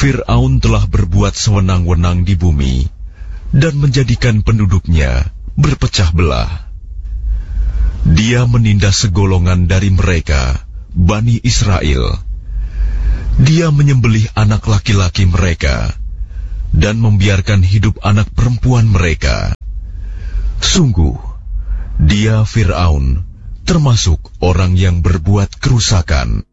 Fir'aun telah berbuat sewenang-wenang di bumi dan menjadikan penduduknya berpecah belah. Dia menindas segolongan dari mereka, Bani Israel. Dia menyembelih anak laki-laki mereka dan membiarkan hidup anak perempuan mereka. Sungguh, dia Fir'aun termasuk orang yang berbuat kerusakan.